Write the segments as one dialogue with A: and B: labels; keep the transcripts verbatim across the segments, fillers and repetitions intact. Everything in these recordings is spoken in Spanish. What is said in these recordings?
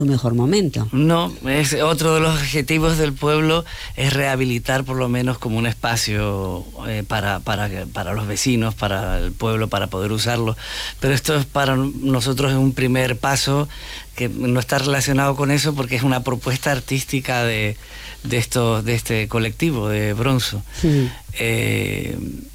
A: su mejor momento.
B: No, es otro de los objetivos del pueblo, es rehabilitar por lo menos como un espacio eh, para, para, para los vecinos, para el pueblo, para poder usarlo. Pero esto es para nosotros es un primer paso que no está relacionado con eso porque es una propuesta artística de, de, esto, de este colectivo de Bronzo. Sí. Eh,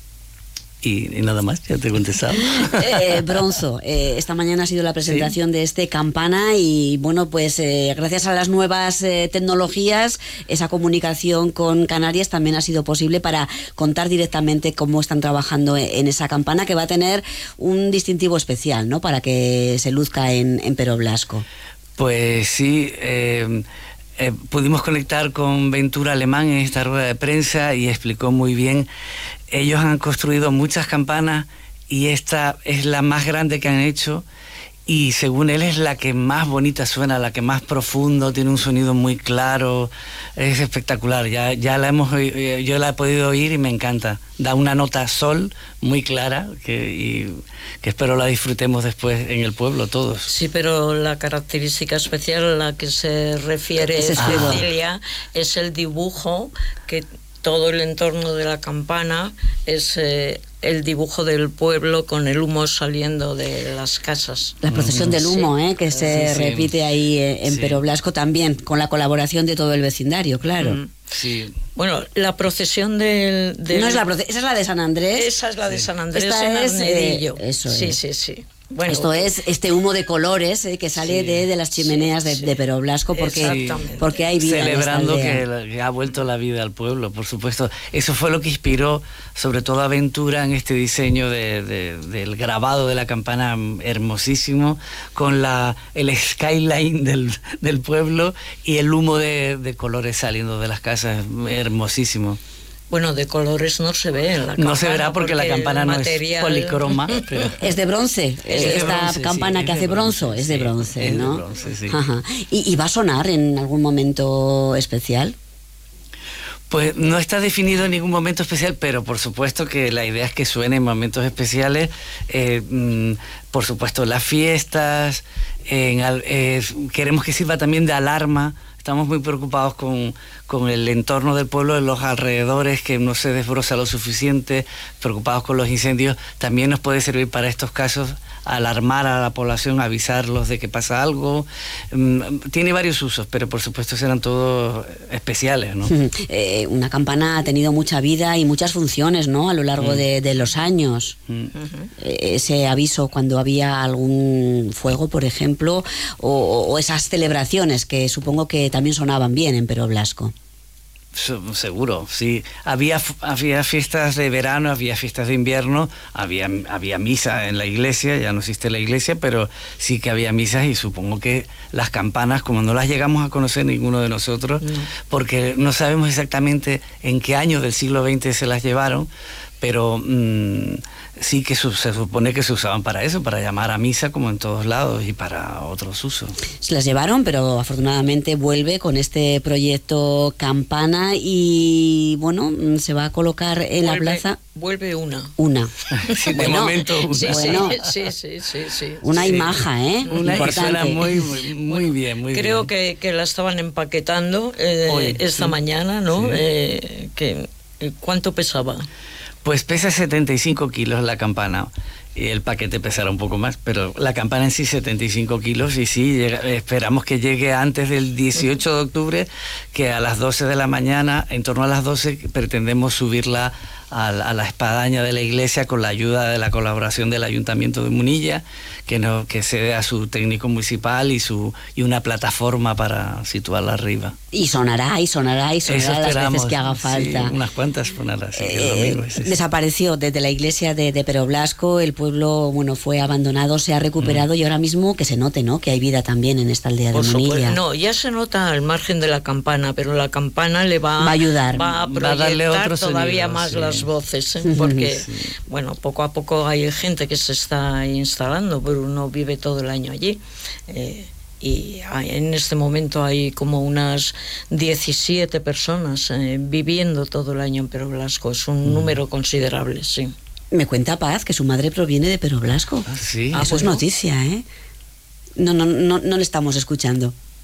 B: Y, y nada más, ya te he contestado.
A: eh, Bronzo, eh, esta mañana ha sido la presentación sí. de este Campana y bueno, pues eh, gracias a las nuevas eh, tecnologías, esa comunicación con Canarias también ha sido posible para contar directamente cómo están trabajando en esa campana, que va a tener un distintivo especial, ¿no?, para que se luzca en, en Pero Blasco.
B: Pues sí, eh, eh, pudimos conectar con Ventura Alemán en esta rueda de prensa y explicó muy bien. Ellos han construido muchas campanas y esta es la más grande que han hecho y según él es la que más bonita suena, la que más profundo, tiene un sonido muy claro, es espectacular. Ya, ya la hemos, yo la he podido oír y me encanta. Da una nota sol muy clara que, y, que espero la disfrutemos después en el pueblo todos.
C: Sí, pero la característica especial a la que se refiere Cecilia es el dibujo que... Todo el entorno de la campana es eh, el dibujo del pueblo con el humo saliendo de las casas.
A: La procesión del humo, sí. eh, que se sí, repite sí. ahí en sí. Pero Blasco también, con la colaboración de todo el vecindario, claro. Mm.
B: Sí.
C: Bueno, la procesión del... del...
A: No es la proce- esa es la de San Andrés.
C: Esa es la de
A: sí.
C: San Andrés
A: Esta
C: en
A: es,
C: Arnedillo.
A: Eh, eso
C: sí,
A: es.
C: sí, sí. Bueno,
A: esto es este humo de colores eh, que sale sí, de, de las chimeneas sí, de, de Pero Blasco porque, porque hay vida
B: celebrando
A: en esta
B: aldea. Que, que ha vuelto la vida al pueblo, por supuesto. Eso fue lo que inspiró sobre todo a Ventura en este diseño de, de, del grabado de la campana hermosísimo, con la el skyline del, del pueblo y el humo de, de colores saliendo de las casas, hermosísimo.
C: Bueno, de colores no se ve en la campana.
B: No se verá porque, porque la campana no material... es policroma. Pero...
A: Es de bronce. Es de Esta bronce, campana sí, que hace bronzo es de bronce, sí, ¿no?
B: Es de bronce, sí.
A: Ajá. ¿Y, ¿Y va a sonar en algún momento especial?
B: Pues no está definido en ningún momento especial, pero por supuesto que la idea es que suene en momentos especiales. Eh, mmm, por supuesto, las fiestas. En, eh, queremos que sirva también de alarma. Estamos muy preocupados con, con el entorno del pueblo, de los alrededores, que no se desbroza lo suficiente, preocupados con los incendios. También nos puede servir para estos casos alarmar a la población, avisarlos de que pasa algo. Tiene varios usos, pero por supuesto serán todos especiales, ¿no?
A: Eh, una campana ha tenido mucha vida y muchas funciones, ¿no?, a lo largo mm. de, de los años. Mm. Eh, ese aviso cuando había algún fuego, por ejemplo, o, o esas celebraciones que supongo que también sonaban bien en Pero Blasco.
B: Seguro, sí. Había, había fiestas de verano, había fiestas de invierno, había, había misa en la iglesia, ya no existe la iglesia, pero sí que había misas y supongo que las campanas, como no las llegamos a conocer ninguno de nosotros, no. porque no sabemos exactamente en qué año del siglo veinte se las llevaron, pero mmm, sí que su, se supone que se usaban para eso, para llamar a misa como en todos lados y para otros usos.
A: Se las llevaron, pero afortunadamente vuelve con este proyecto Campana y bueno, se va a colocar en vuelve, la plaza.
C: Vuelve una.
A: Una.
B: Sí, de bueno, momento una.
C: Sí,
A: bueno,
C: sí, sí, sí, sí.
A: Una
C: sí.
A: imagen, ¿eh?
B: Una
A: importante.
B: Suena muy, muy, muy bien, muy
C: Creo
B: bien.
C: Que, que la estaban empaquetando eh, Hoy, esta sí. mañana, ¿no? Sí. Eh, que, ¿Cuánto pesaba?
B: Pues pesa setenta y cinco kilos la campana. Y el paquete pesará un poco más, pero la campana en sí setenta y cinco kilos y sí, llega, esperamos que llegue antes del dieciocho de octubre, que a las doce de la mañana, en torno a las doce, pretendemos subirla a, a la espadaña de la iglesia con la ayuda de la colaboración del Ayuntamiento de Munilla, que, no, que cede a su técnico municipal y, su, y una plataforma para situarla arriba.
A: Y sonará, y sonará, y sonará las veces que haga falta.
B: Sí, unas cuantas sonará. Sí,
A: eh,
B: el domingo, sí,
A: desapareció desde la iglesia de, de Pero Blasco, el pueblo, bueno, fue abandonado, se ha recuperado mm. y ahora mismo que se note, ¿no?, que hay vida también en esta aldea de Munilla.
C: No, ya se nota al margen de la campana, pero la campana le va,
A: va a ayudar,
C: va a proyectar va a darle otro todavía sonido, más sí. las voces, ¿eh? Porque, sí. bueno, poco a poco hay gente que se está instalando, pero uno vive todo el año allí. Eh, y en este momento hay como unas diecisiete personas eh, viviendo todo el año en Pero Blasco. Es un mm. número considerable, sí.
A: Me cuenta Paz que su madre proviene de Pero Blasco.
B: Ah, sí.
A: Eso ah, es bueno. noticia, ¿eh? No, no, no, no le estamos escuchando.